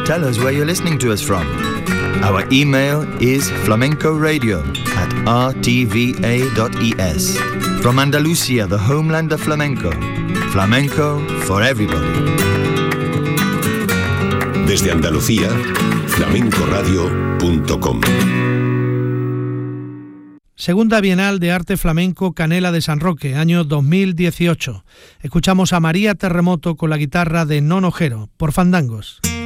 tell us where you're listening to us from. Our email is flamencoradio@rtva.es. From Andalusia, the homeland of flamenco. Flamenco for everybody. Desde Andalucía, flamencoradio.com. Segunda Bienal de Arte Flamenco Canela de San Roque, año 2018. Escuchamos a María Terremoto con la guitarra de Nono Jero, por Fandangos.